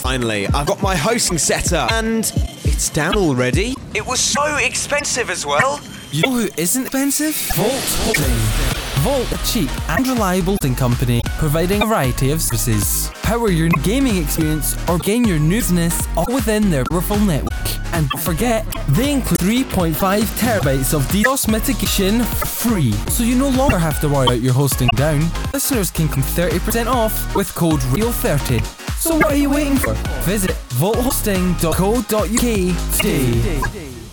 Finally, I've got my hosting set up, and it's down already. It was so expensive as well. You know who isn't expensive? Volt Hosting. Volt, a cheap and reliable hosting company providing a variety of services. Power your gaming experience or gain your new business all within their powerful network. And don't forget, they include 3.5 terabytes of DDoS mitigation for free, so you no longer have to worry about your hosting down. Listeners can come 30% off with code RADIO30. So what are you waiting for? Visit volthosting.co.uk today.